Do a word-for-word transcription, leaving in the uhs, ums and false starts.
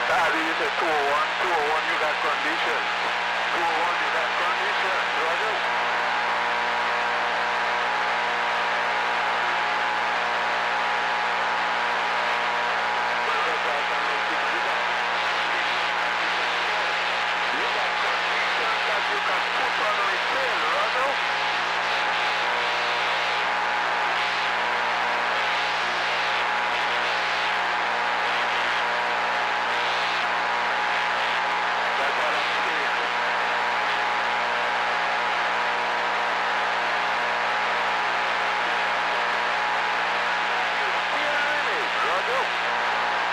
Ah, did you say two oh one? two oh one, you got conditions. two oh one, you got conditions, Roger.